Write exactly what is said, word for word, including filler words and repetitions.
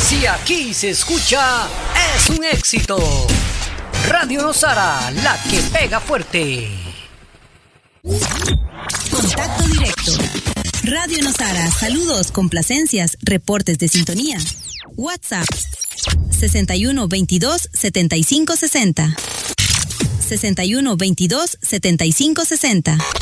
Si aquí se escucha, es un éxito. Radio Nosara, la que pega fuerte. Contacto directo. Radio Nosara, saludos, complacencias, reportes de sintonía. WhatsApp sesenta y uno veintidós setenta y cinco sesenta. sesenta y uno veintidós setenta y cinco sesenta.